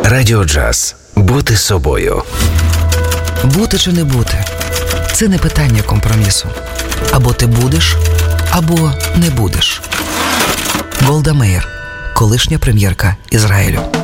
Радіо Джаз. Бути собою. Бути чи не бути – це не питання компромісу. Або ти будеш, або не будеш. Голда Меїр, колишня прем'єрка Ізраїлю.